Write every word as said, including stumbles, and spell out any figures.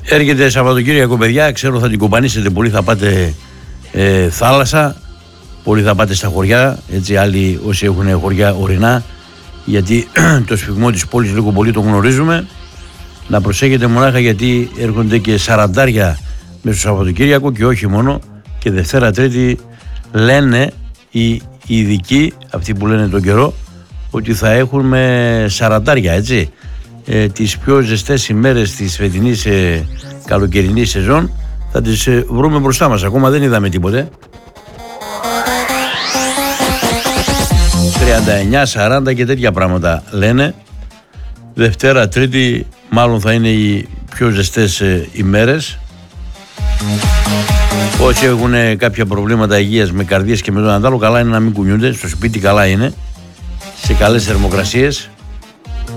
Έρχεται Σαββατοκύριακο, παιδιά, ξέρω θα την κομπανίσετε πολύ, θα πάτε ε, θάλασσα, πολλοί θα πάτε στα χωριά, έτσι, άλλοι όσοι έχουν χωριά ορεινά, γιατί το σφιγμό της πόλης λίγο πολύ το γνωρίζουμε. Να προσέχετε μονάχα, γιατί έρχονται και σαραντάρια μέσα στο Σαββατοκύριακο και όχι μόνο, και Δευτέρα Τρίτη λένε οι ειδικοί, αυτοί που λένε τον καιρό, ότι θα έχουμε σαραντάρια, έτσι. Ε, τις πιο ζεστές ημέρες της φετινής ε, καλοκαιρινής σεζόν θα τις ε, βρούμε μπροστά μας. Ακόμα δεν είδαμε τίποτε. τριάντα εννιά, σαράντα και τέτοια πράγματα λένε. Δευτέρα Τρίτη μάλλον θα είναι οι πιο ζεστές ε, ημέρες. Όσοι έχουν κάποια προβλήματα υγείας με καρδίες και με τον αντάλλο, καλά είναι να μην κουνιούνται. Στο σπίτι καλά είναι, σε καλές θερμοκρασίες.